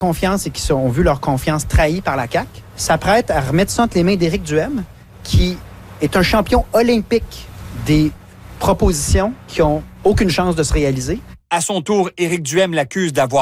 confiance et qui ont vu leur confiance trahie par la CAQ, s'apprête à remettre ça entre les mains d'Éric Duhem, qui est un champion olympique des propositions qui ont aucune chance de se réaliser. À son tour, Éric Duhem l'accuse d'avoir